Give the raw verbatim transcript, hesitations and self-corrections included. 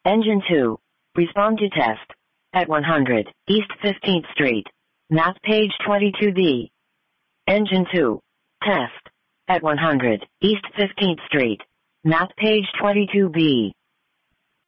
Engine two. Respond to test. At one hundred, East fifteenth Street. Math page twenty-two B. Engine two. Test. At one hundred, East fifteenth Street. Math page twenty-two B.